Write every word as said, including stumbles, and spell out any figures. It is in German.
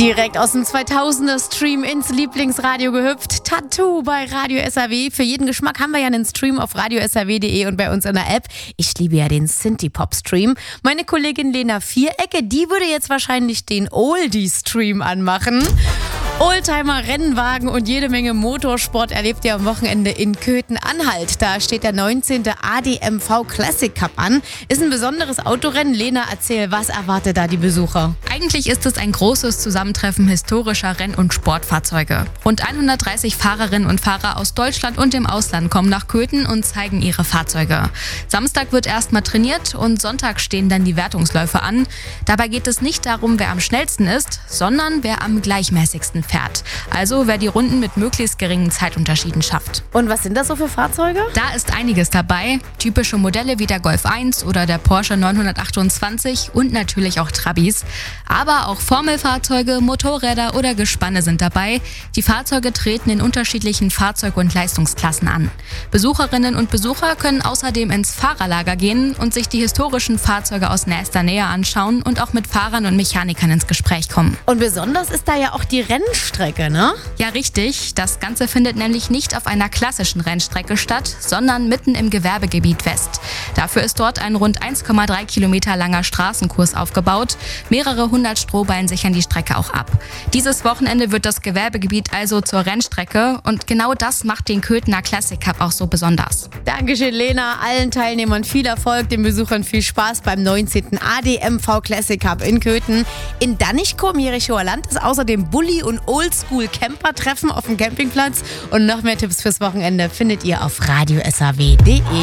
Direkt aus dem zweitausender-Stream ins Lieblingsradio gehüpft. Tattoo bei Radio S R W. Für jeden Geschmack haben wir ja einen Stream auf radio s r w punkt de und bei uns in der App. Ich liebe ja den Synthie-Pop-Stream. Meine Kollegin Lena Vierecke, die würde jetzt wahrscheinlich den Oldie-Stream anmachen. Oldtimer, Rennwagen und jede Menge Motorsport erlebt ihr am Wochenende in Köthen-Anhalt. Da steht der neunzehnte A D M V Classic Cup an. Ist ein besonderes Autorennen. Lena, erzähl, was erwartet da die Besucher? Eigentlich ist es ein großes Zusammentreffen historischer Renn- und Sportfahrzeuge. Rund hundertdreißig Fahrerinnen und Fahrer aus Deutschland und dem Ausland kommen nach Köthen und zeigen ihre Fahrzeuge. Samstag wird erstmal trainiert und Sonntag stehen dann die Wertungsläufe an. Dabei geht es nicht darum, wer am schnellsten ist, sondern wer am gleichmäßigsten fährt. Also wer die Runden mit möglichst geringen Zeitunterschieden schafft. Und was sind das so für Fahrzeuge? Da ist einiges dabei. Typische Modelle wie der Golf eins oder der Porsche neunhundertachtundzwanzig und natürlich auch Trabis. Aber auch Formelfahrzeuge, Motorräder oder Gespanne sind dabei. Die Fahrzeuge treten in unterschiedlichen Fahrzeug- und Leistungsklassen an. Besucherinnen und Besucher können außerdem ins Fahrerlager gehen und sich die historischen Fahrzeuge aus nächster Nähe anschauen und auch mit Fahrern und Mechanikern ins Gespräch kommen. Und besonders ist da ja auch die Rennstrecke, ne? Ja, richtig. Das Ganze findet nämlich nicht auf einer klassischen Rennstrecke statt, sondern mitten im Gewerbegebiet West. Dafür ist dort ein rund eins Komma drei Kilometer langer Straßenkurs aufgebaut. Mehrere hundert Strohballen sichern die Strecke auch ab. Dieses Wochenende wird das Gewerbegebiet also zur Rennstrecke und genau das macht den Köthener Classic Cup auch so besonders. Dankeschön, Lena. Allen Teilnehmern viel Erfolg, den Besuchern viel Spaß beim neunzehnten A D M V Classic Cup in Köthen. In Danichko, Jerichoer Land, ist außerdem Bulli- und Oldschool-Camper-Treffen auf dem Campingplatz. Und noch mehr Tipps fürs Wochenende findet ihr auf radio s r w punkt de.